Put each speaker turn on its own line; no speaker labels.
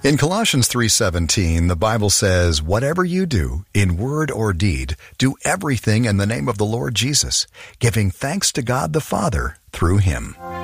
In Colossians 3:17, the Bible says, "Whatever you do, in word or deed, do everything in the name of the Lord Jesus, giving thanks to God the Father through him."